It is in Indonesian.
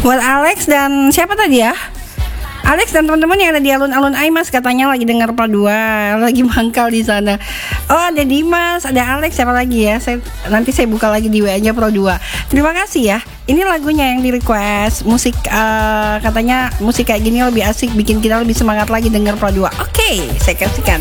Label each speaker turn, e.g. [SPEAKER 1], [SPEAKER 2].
[SPEAKER 1] Buat Alex dan siapa tadi ya? Alex dan teman-teman yang ada di alun-alun Aimas katanya lagi dengar Pro 2, lagi mangkal di sana. Oh, ada Dimas, ada Alex, siapa lagi ya? Nanti saya buka lagi di WA-nya Pro 2. Terima kasih ya. Ini lagunya yang di request. Musik katanya musik kayak gini lebih asik, bikin kita lebih semangat lagi dengar Pro 2. Oke, saya kasihkan.